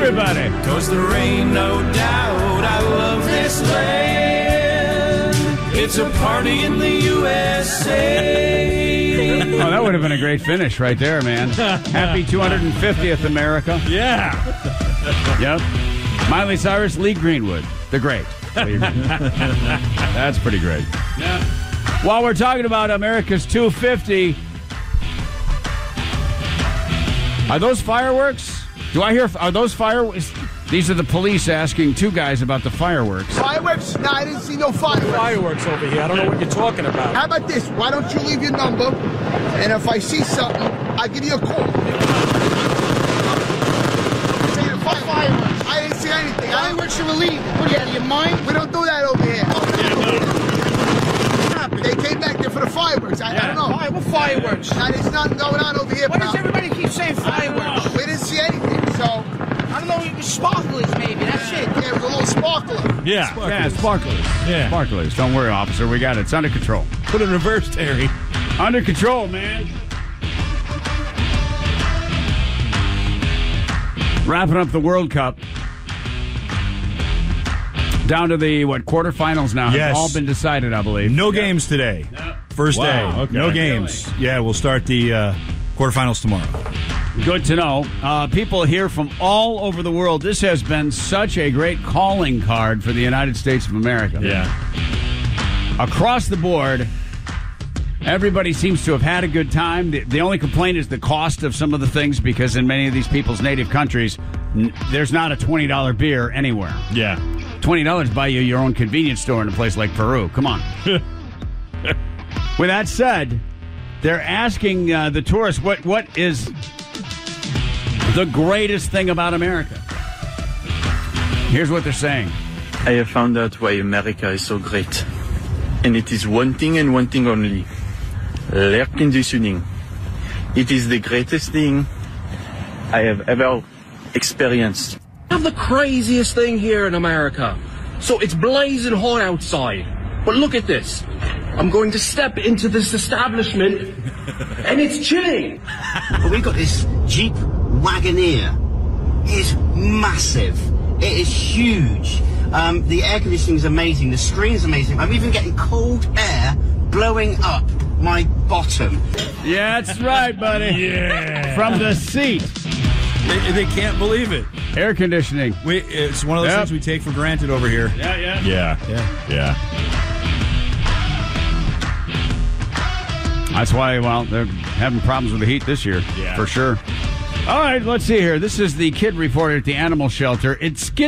everybody. 'Cause there ain't no doubt I love this land. It's a party in the USA. Oh, that would have been a great finish right there, man. Happy 250th, America. Yeah. Yep. Miley Cyrus, Lee Greenwood. The great. That's pretty great. Yeah. While we're talking about America's 250, are those fireworks? Do I hear, are those fireworks? These are the police asking two guys about the fireworks. Fireworks? No, I didn't see no fireworks. Fireworks over here. I don't know what you're talking about. How about this? Why don't you leave your number, and if I see something, I'll give you a call. Fireworks. I didn't see anything. Fireworks you leave. What are you out of your mind? We don't do that over here. They came back there for the fireworks. I don't know. What fireworks? Now, there's nothing going on over here, Why pal. does everybody keep saying fireworks? We didn't see anything, so... I don't know, it was sparklers maybe, that's it. Yeah, it was a little sparkler. Yeah. Yeah, sparklers. Yeah. Sparklers. Don't worry, officer. We got it. It's under control. Put it in reverse, Terry. Under control, man. Wrapping up the World Cup. Down to the, quarterfinals now. Yes. Have all been decided, I believe. No games today. First day. Okay. No games. Yeah, we'll start the quarterfinals tomorrow. Good to know. People here from all over the world. This has been such a great calling card for the United States of America. Yeah. Across the board, everybody seems to have had a good time. The only complaint is the cost of some of the things, because in many of these people's native countries, there's not a $20 beer anywhere. Yeah. $20 buy you your own convenience store in a place like Peru. Come on. With that said, they're asking the tourists what is the greatest thing about America. Here's what they're saying. I have found out why America is so great. And it is one thing and one thing only. Air conditioning. It is the greatest thing I have ever experienced. We have the craziest thing here in America. So it's blazing hot outside. But look at this. I'm going to step into this establishment and it's chilling. But we've got this Jeep Wagoneer. It is massive. It is huge. The air conditioning is amazing. The screen is amazing. I'm even getting cold air blowing up my bottom. Yeah, that's right, buddy. Yeah. From the seat. They can't believe it. Air conditioning. It's one of those things we take for granted over here. Yeah. That's why, they're having problems with the heat this year. Yeah. For sure. All right, let's see here. This is the kid reporter at the animal shelter. It's